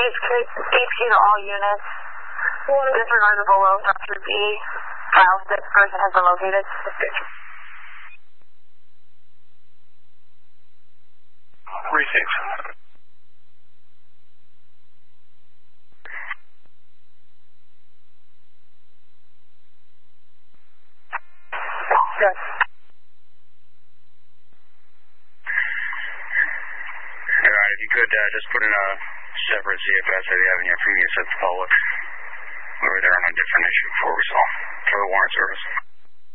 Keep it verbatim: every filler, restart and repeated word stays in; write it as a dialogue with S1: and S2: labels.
S1: H Q to all units. Disregard the below Doctor B. File six person has been located.
S2: Receive.
S1: Good.
S2: Alright, if you could uh, just put in a separate C F S if you have any previous at the public. We were there on a different issue before we saw for the warrant service.